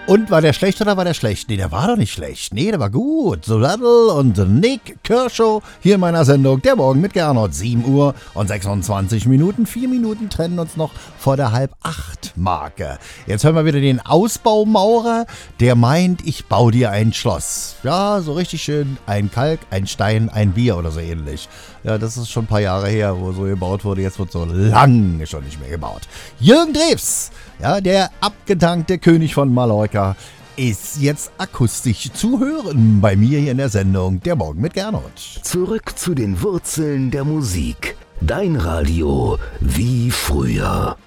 Und war der schlecht oder war der schlecht? Nee, der war doch nicht schlecht. Nee, der war gut. So Rattle und Nick Kershaw hier in meiner Sendung. Der Morgen mit Gernot. 7 Uhr und 26 Minuten. 4 Minuten trennen uns noch vor der 7:30-Marke. Jetzt hören wir wieder den Ausbaumaurer, der meint, ich baue dir ein Schloss. Ja, so richtig schön. Ein Kalk, ein Stein, ein Bier oder so ähnlich. Ja, das ist schon ein paar Jahre her, wo so gebaut wurde. Jetzt wird so lange schon nicht mehr gebaut. Jürgen Drews, ja, der abgedankte König von Mallorca, ist jetzt akustisch zu hören bei mir hier in der Sendung Der Morgen mit Gernot. Zurück zu den Wurzeln der Musik. Dein Radio wie früher.